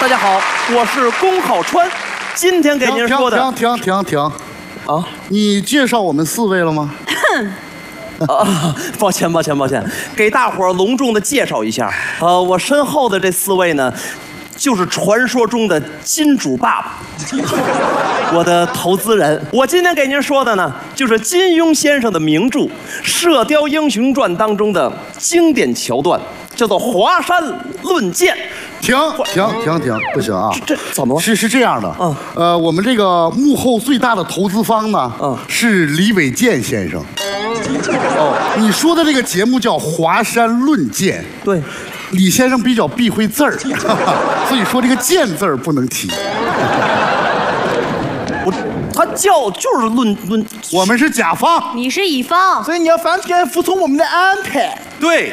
大家好，我是龚浩川，今天给您说的。 停！ 啊， 你介绍我们4位了吗？ 抱歉，给大伙儿隆重的介绍一下。我身后的这4位呢，就是传说中的金主爸爸，我的投资人。我今天给您说的呢，就是金庸先生的名著《射雕英雄传》当中的经典桥段，叫做华山论剑。 停，不行啊！ 这怎么了？ 是这样的，我们这个幕后最大的投资方呢，是李伟健先生。哦，你说的这个节目叫《华山论剑》， 对， 李先生比较避讳字儿，所以说这个“剑”字儿不能提。 他就是论， 我们是甲方， 你是乙方， 所以你要完全服从我们的安排。 对。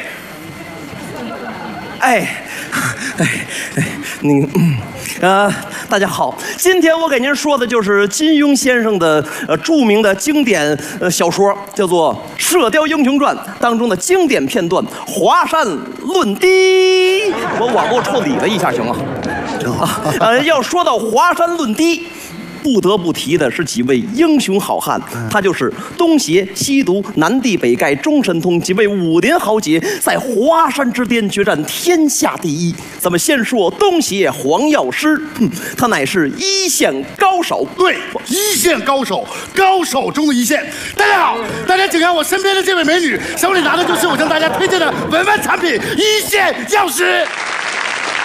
大家好，今天我给您说的就是金庸先生的著名的经典小说，叫做《射雕英雄传》当中的经典片段《华山论笛》。我网络处理了一下，行吗？要说到华山论笛，不得不提的是几位英雄好汉，他就是东邪、西毒、南帝、北丐、中神通几位武林豪杰，在华山之巅决战天下第一。咱们先说东邪黄药师，他乃是一线高手， 对，一线高手，高手中的一线。大家好，大家请看我身边的这位美女，手里拿的就是我向大家推荐的文玩产品——一线药师。